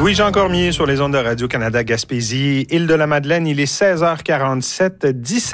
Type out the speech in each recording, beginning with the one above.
Louis-Jean Cormier sur les ondes de Radio-Canada Gaspésie, Île-de-la-Madeleine. Il est 16h47,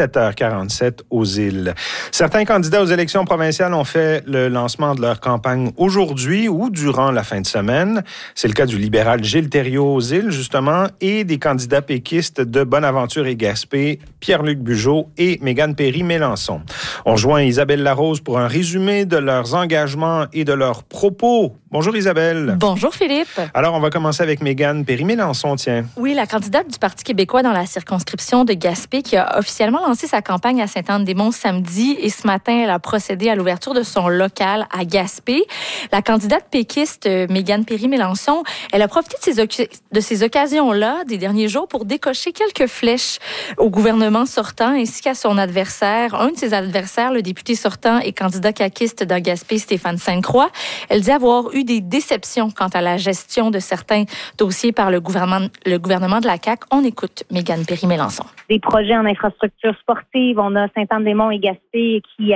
17h47 aux îles. Certains candidats aux élections provinciales ont fait le lancement de leur campagne aujourd'hui ou durant la fin de semaine. C'est le cas du libéral Gilles Thériault aux îles, justement, et des candidats péquistes de Bonaventure et Gaspé, Pierre-Luc Bugeaud et Mégane Perry-Mélançon. On rejoint Isabelle Larose pour un résumé de leurs engagements et de leurs propos. Bonjour Isabelle. Bonjour Philippe. Alors, on va commencer avec Mégane Perry-Mélançon, tiens. Oui, la candidate du Parti québécois dans la circonscription de Gaspé qui a officiellement lancé sa campagne à Sainte-Anne-des-Monts samedi et ce matin, elle a procédé à l'ouverture de son local à Gaspé. La candidate péquiste Mégane Perry-Mélançon, elle a profité de ces occasions-là des derniers jours pour décocher quelques flèches au gouvernement sortant ainsi qu'à son adversaire. Un de ses adversaires, le député sortant et candidat caquiste dans Gaspé, Stéphane Sainte-Croix. Elle dit avoir eu des déceptions quant à la gestion de certains dossiers par le gouvernement de la CAQ. On écoute Mégane Perry-Mélançon. Des projets en infrastructure sportive, on a Sainte-Anne-des-Monts et Gaspé qui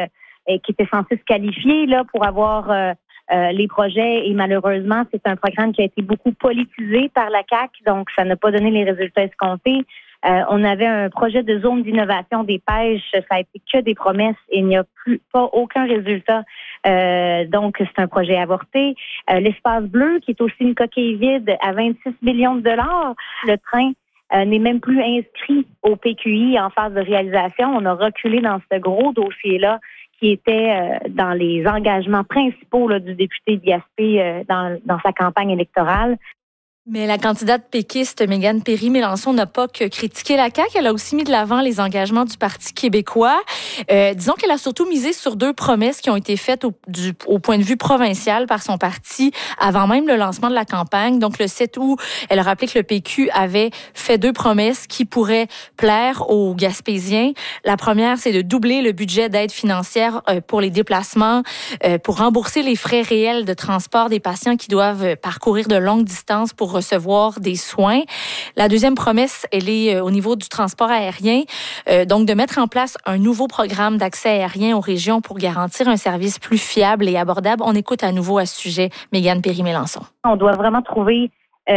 étaient censés se qualifier là pour avoir les projets et malheureusement, c'est un programme qui a été beaucoup politisé par la CAQ, donc ça n'a pas donné les résultats escomptés. On avait un projet de zone d'innovation des pêches, ça a été que des promesses et il n'y a pas aucun résultat. Donc, c'est un projet avorté. L'espace bleu, qui est aussi une coquille vide à 26 millions de dollars. Le train n'est même plus inscrit au PQI en phase de réalisation. On a reculé dans ce gros dossier-là qui était dans les engagements principaux là, du député de Gaspé dans sa campagne électorale. Mais la candidate péquiste Mégane Perry-Mélançon n'a pas que critiqué la CAQ, elle a aussi mis de l'avant les engagements du Parti québécois. Disons qu'elle a surtout misé sur deux promesses qui ont été faites au point de vue provincial par son parti avant même le lancement de la campagne. Donc le 7 août, elle a rappelé que le PQ avait fait deux promesses qui pourraient plaire aux Gaspésiens. La première, c'est de doubler le budget d'aide financière pour les déplacements, pour rembourser les frais réels de transport des patients qui doivent parcourir de longues distances pour recevoir des soins. La deuxième promesse, elle est au niveau du transport aérien, donc de mettre en place un nouveau programme d'accès aérien aux régions pour garantir un service plus fiable et abordable. On écoute à nouveau à ce sujet Mégane Perry-Mélançon. On doit vraiment trouver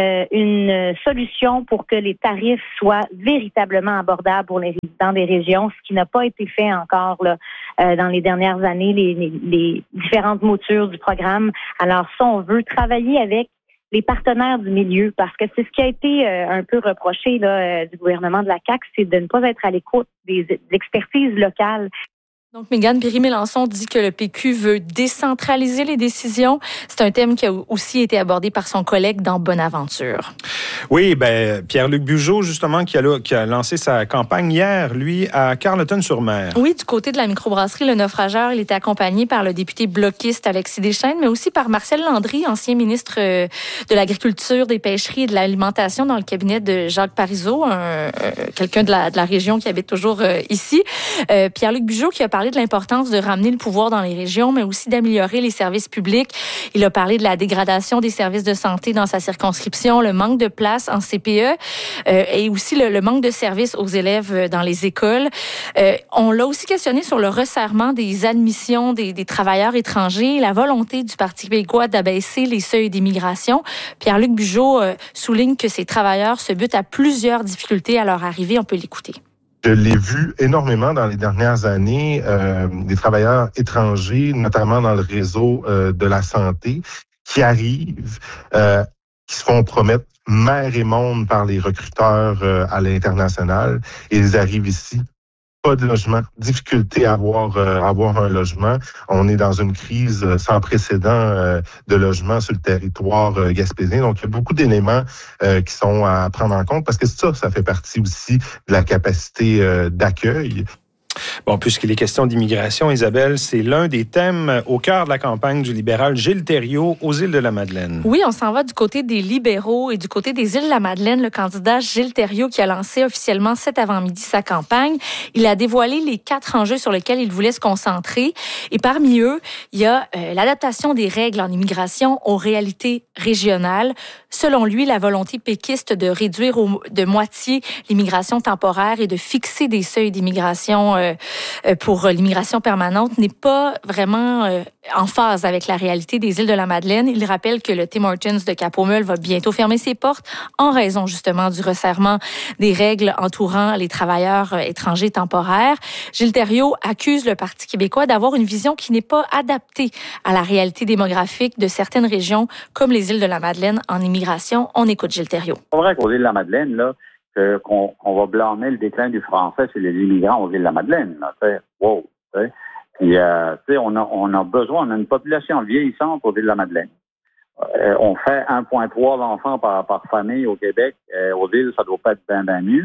une solution pour que les tarifs soient véritablement abordables pour les résidents des régions, ce qui n'a pas été fait encore là, dans les dernières années, les différentes moutures du programme. Alors ça, on veut travailler avec les partenaires du milieu, parce que c'est ce qui a été un peu reproché là, du gouvernement de la CAQ, c'est de ne pas être à l'écoute des expertises locales. Donc, Mégane Perry-Mélançon dit que le PQ veut décentraliser les décisions. C'est un thème qui a aussi été abordé par son collègue dans Bonaventure. Oui, Pierre-Luc Bugeaud, justement, qui a lancé sa campagne hier, lui, à Carleton-sur-Mer. Oui, du côté de la microbrasserie Le Naufrageur, il était accompagné par le député bloquiste Alexis Deschênes, mais aussi par Marcel Landry, ancien ministre de l'Agriculture, des Pêcheries et de l'Alimentation dans le cabinet de Jacques Parizeau, quelqu'un de la région qui habite toujours ici. Pierre-Luc Bugeaud qui a parlé de l'importance de ramener le pouvoir dans les régions, mais aussi d'améliorer les services publics. Il a parlé de la dégradation des services de santé dans sa circonscription, le manque de place en CPE et aussi le manque de services aux élèves dans les écoles. On l'a aussi questionné sur le resserrement des admissions des travailleurs étrangers, la volonté du Parti québécois d'abaisser les seuils d'immigration. Pierre-Luc Bugeaud souligne que ces travailleurs se butent à plusieurs difficultés à leur arrivée. On peut l'écouter. Je l'ai vu énormément dans les dernières années, des travailleurs étrangers, notamment dans le réseau de la santé, qui arrivent, qui se font promettre mer et monde par les recruteurs à l'international, et ils arrivent ici. Pas de logement, difficulté à avoir un logement. On est dans une crise sans précédent de logement sur le territoire gaspésien. Donc, il y a beaucoup d'éléments qui sont à prendre en compte parce que ça fait partie aussi de la capacité d'accueil. Bon, puisqu'il est question d'immigration, Isabelle, c'est l'un des thèmes au cœur de la campagne du libéral Gilles Thériault aux îles de la Madeleine. Oui, on s'en va du côté des libéraux et du côté des îles de la Madeleine. Le candidat Gilles Thériault qui a lancé officiellement cet avant-midi sa campagne, il a dévoilé les 4 enjeux sur lesquels il voulait se concentrer. Et parmi eux, il y a l'adaptation des règles en immigration aux réalités régionales. Selon lui, la volonté péquiste de réduire de moitié l'immigration temporaire et de fixer des seuils d'immigration pour l'immigration permanente n'est pas vraiment en phase avec la réalité des îles de la Madeleine. Il rappelle que le Tim Hortons de Cap-aux-Meules va bientôt fermer ses portes en raison justement du resserrement des règles entourant les travailleurs étrangers temporaires. Gilles Thériault accuse le Parti québécois d'avoir une vision qui n'est pas adaptée à la réalité démographique de certaines régions comme les îles de la Madeleine en immigration. On écoute Gilles Thériault. C'est vrai qu'aux îles de la Madeleine, là, qu'on va blâmer le déclin du français, c'est les immigrants aux îles de la Madeleine. Là, wow, t'sais. Puis, on a besoin, on a une population vieillissante aux îles de la Madeleine. On fait 1,3 enfants par famille au Québec. Aux îles, ça doit pas être bien mieux.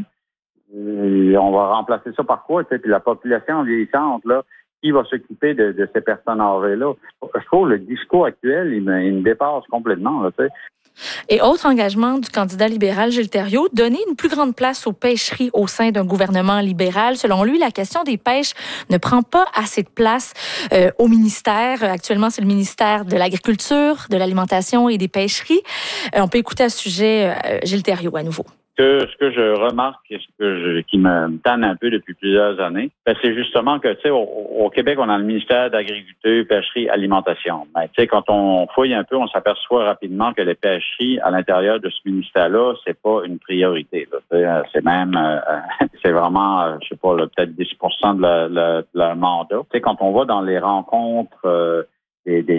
Et on va remplacer ça par quoi? Puis la population vieillissante, là, qui va s'occuper de ces personnes âgées-là? Je trouve le discours actuel, il me dépasse complètement. Là, t'sais. Et autre engagement du candidat libéral Gilles Thériault, donner une plus grande place aux pêcheries au sein d'un gouvernement libéral. Selon lui, la question des pêches ne prend pas assez de place au ministère. Actuellement, c'est le ministère de l'Agriculture, de l'Alimentation et des Pêcheries. On peut écouter à ce sujet Gilles Thériault à nouveau. Ce que je remarque et qui me tanne un peu depuis plusieurs années, c'est justement que, tu sais, au Québec, on a le ministère d'Agriculture, Pêcherie, Alimentation. Ben, tu sais, quand on fouille un peu, on s'aperçoit rapidement que les pêcheries à l'intérieur de ce ministère-là, c'est pas une priorité. Là. C'est même, c'est vraiment, je sais pas, là, peut-être 10% de leur mandat. Tu sais, quand on va dans les rencontres des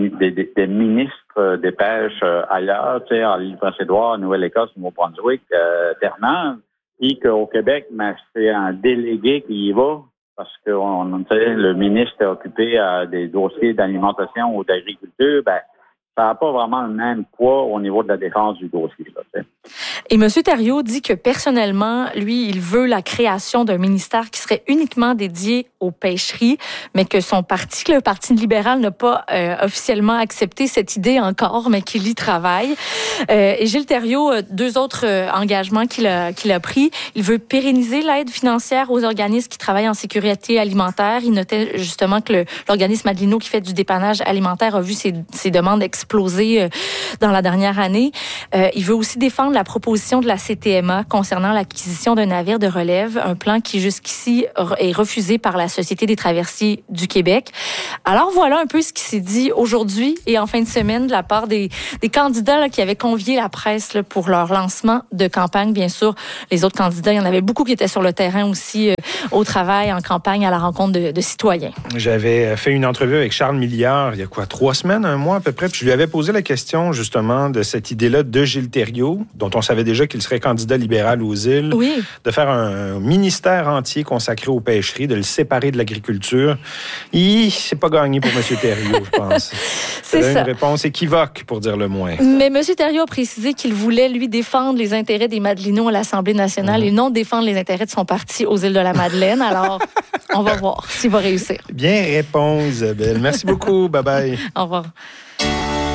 ministres des pêches ailleurs, tu sais, en l'Île-Prince-Édouard, en Nouvelle-Écosse, au Nouveau-Brunswick, Terre-Neuve, et qu'au Québec, c'est un délégué qui y va parce que le ministre est occupé à des dossiers d'alimentation ou d'agriculture, ça n'a pas vraiment le même poids au niveau de la défense du dossier. Là, et M. Thériault dit que personnellement, lui, il veut la création d'un ministère qui serait uniquement dédié aux pêcheries, mais que son parti, le Parti libéral, n'a pas officiellement accepté cette idée encore, mais qu'il y travaille. Et Gilles Thériault, deux autres engagements qu'il a pris. Il veut pérenniser l'aide financière aux organismes qui travaillent en sécurité alimentaire. Il notait justement que l'organisme Adelino qui fait du dépannage alimentaire a vu ses demandes exploser dans la dernière année. Il veut aussi défendre la proposition de la CTMA concernant l'acquisition d'un navire de relève, un plan qui jusqu'ici est refusé par la Société des traversiers du Québec. Alors voilà un peu ce qui s'est dit aujourd'hui et en fin de semaine de la part des candidats là, qui avaient convié la presse là, pour leur lancement de campagne. Bien sûr, les autres candidats, il y en avait beaucoup qui étaient sur le terrain aussi au travail, en campagne, à la rencontre de citoyens. J'avais fait une entrevue avec Charles Milliard il y a 3 semaines, 1 mois à peu près, puis je lui avais posé la question justement de cette idée-là de Gilles Thériault, dont on savait déjà qu'il serait candidat libéral aux îles, oui, de faire un ministère entier consacré aux pêcheries, de le séparer de l'agriculture. C'est pas gagné pour M. Thériault, je pense. C'est ça. Une réponse équivoque, pour dire le moins. Mais M. Thériault a précisé qu'il voulait, lui, défendre les intérêts des Madelinos à l'Assemblée nationale et non défendre les intérêts de son parti aux îles de la Madeleine. Alors, on va voir s'il va réussir. Bien réponse, Isabelle. Merci beaucoup. Bye-bye. Au revoir.